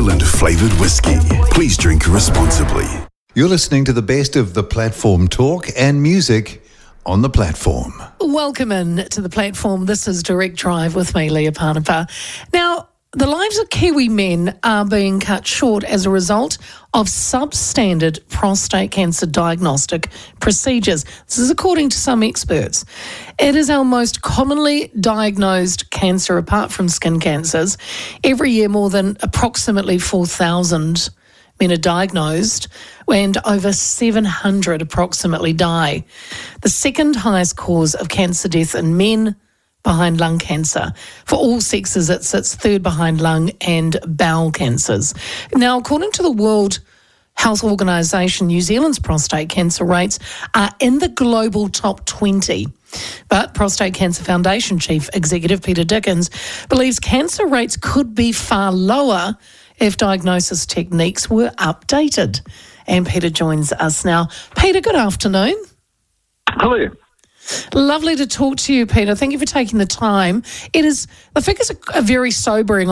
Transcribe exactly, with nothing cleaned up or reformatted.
Zealand flavoured whiskey. Please drink responsibly. You're listening to the best of the platform talk and music on the platform. Welcome in to the platform. This is Direct Drive with me, Leah Parnapa. Now, the lives of Kiwi men are being cut short as a result of substandard prostate cancer diagnostic procedures. This is according to some experts. It is our most commonly diagnosed cancer apart from skin cancers. Every year, more than approximately four thousand men are diagnosed and over seven hundred approximately die. The second highest cause of cancer death in men, behind lung cancer. For all sexes, it sits third behind lung and bowel cancers. Now, according to the World Health Organization, New Zealand's prostate cancer rates are in the global top twenty. But Prostate Cancer Foundation Chief Executive Peter Dickens believes cancer rates could be far lower if diagnosis techniques were updated. And Peter joins us now. Peter, good afternoon. Hello. Lovely to talk to you, Peter. Thank you for taking the time. It is, the figures are, are very sobering.